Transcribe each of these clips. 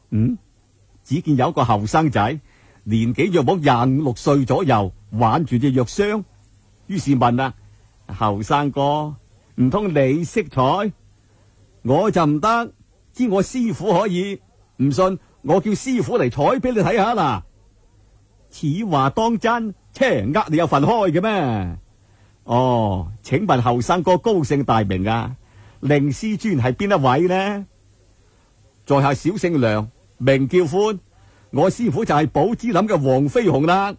只見有個後生仔，年紀約莫25、26歲左右，挽住隻藥箱，於是問啦：後生哥，唔通你識採？我就唔得，知我師傅可以，唔信我叫師傅嚟採俾你睇下啦。此話當真？呃你有份開嘅咩？哦，請問後生哥高姓大名啊？令師尊係邊一位呢？在下小姓梁，名叫歡，我師傅就係寶芝林嘅黃飛鴻啦。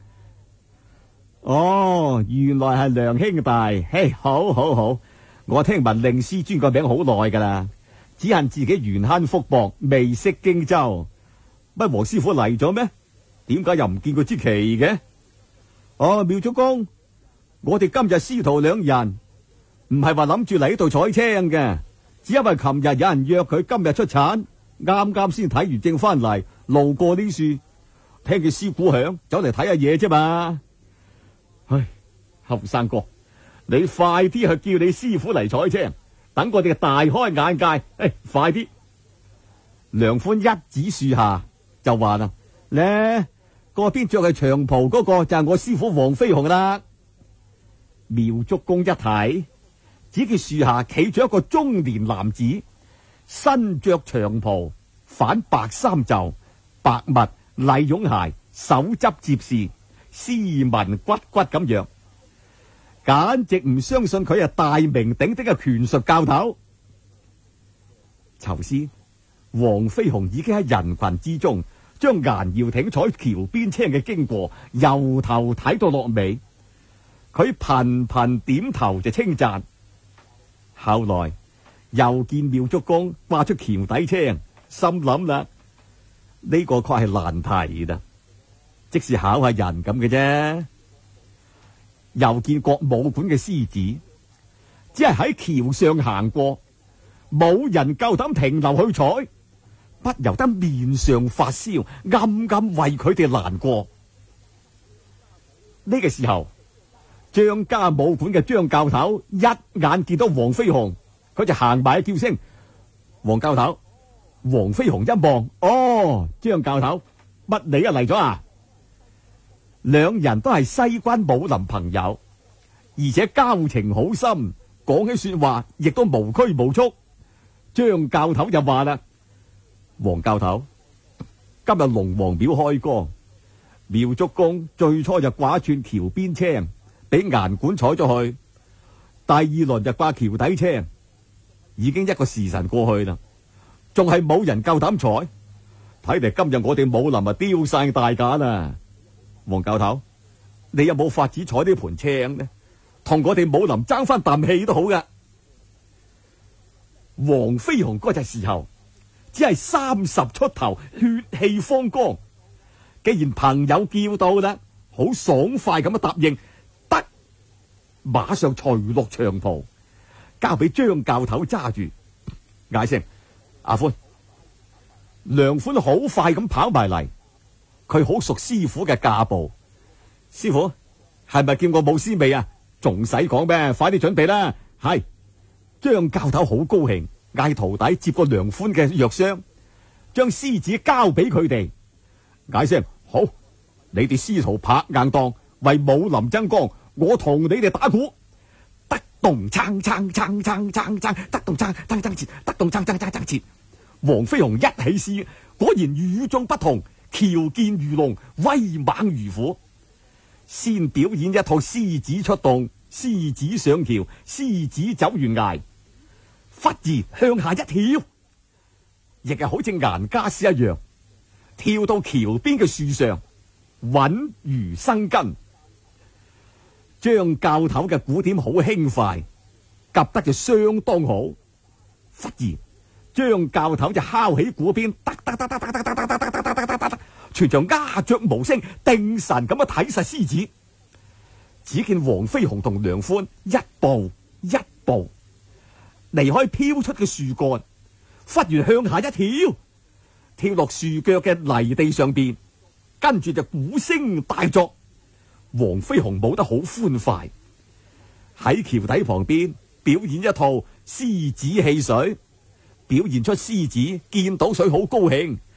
哦，原來係梁兄弟，嘿，好好好，我聽聞令師尊個名好耐噶啦，只恨自己緣慳福薄，未識荊州。乜黃師傅嚟咗咩？點解又唔見佢支旗嘅？哦，妙竹公，我哋今日師徒兩人唔係話諗住嚟呢度採青嘅，只因為琴日有人約佢今日出產，啱啱先睇完正翻嚟，路過呢樹，聽見簫鼓響，走嚟睇下嘢啫嘛。唉，後生哥，你快啲去叫你師傅嚟採青，等我哋大開眼界。快啲！梁歡一指樹下就話啦：咧，嗰邊着係長袍嗰個就係我師傅黃飛鴻啦。妙竹公一睇，只見樹下企住一個中年男子，身着長袍，反白衫袖，白襪麗絨鞋，手執接事，斯文骨骨咁樣，簡直唔相信佢係大名鼎鼎嘅拳術教頭。頭先黃飛鴻已經喺人群之中將顏瑤艇採橋邊青嘅經過由頭睇到落尾，佢頻頻點頭就稱讚。後來又見妙竹公掛出橋底青，心諗啦，呢個確係難題啦，即是考下人咁嘅啫。又見國武館嘅獅子，只係喺橋上行過，冇人夠膽停留去採，不由得面上發燒，暗暗為佢哋難過。呢個時候，張家武館嘅張教頭一眼見到黃飛鴻，佢就行埋叫聲：黃教頭。黃飛鴻一望，哦，張教頭，乜你嚟咗啊？兩人都係西關武林朋友，而且交情好深，講起說話亦都無拘無束。張教頭就話啦：黃教頭，今日龍王廟開光，妙竹公最初就掛串橋邊青，俾顏管採咗去，第二輪就掛橋底青，已經一個時辰過去啦，仲係冇人夠膽採，睇嚟今日我哋武林啊丟晒大架啦。黃教頭，你有冇法子採呢盤青呢？同我哋武林爭翻啖氣都好噶。黃飛鴻嗰隻時候只係30出頭，血氣方剛。既然朋友叫到啦，好爽快咁樣答應，得，馬上除落長袍，交俾張教頭揸住，嗌聲：阿歡。梁歡好快咁跑埋嚟，佢好熟師傅嘅架步。師傅係咪見過舞獅未啊？仲使講咩？快啲準備啦！係。張教頭好高興，嗌徒弟接過梁歡嘅藥箱，將獅子交俾佢哋，嗌聲：好，你哋師徒拍硬檔，為武林爭光，我同你哋打鼓。得動撐撐撐撐撐撐，得動撐撐撐切，得動撐撐撐撐切。黃飛鴻一起獅，果然與眾不同，矯健如龍，威猛如虎。先表演一套獅子出動，獅子上橋，獅子走懸崖，忽然向下一跳，亦係好似顏家師一樣，跳到橋邊嘅樹上，穩如生根。張教頭嘅鼓點好輕快，夾得就相當好。忽然張教頭就敲起鼓邊，得得得得得得得得得得得得得，全場鴉雀無聲，定神咁樣睇實獅子。只見黃飛鴻同梁歡一步一步離開飄出嘅樹幹，忽然向下一跳，跳落樹腳嘅泥地上邊，跟住就鼓聲大作。黃飛鴻舞得好歡快，喺橋底旁邊表演一套獅子戲水，表現出獅子見到水好高興，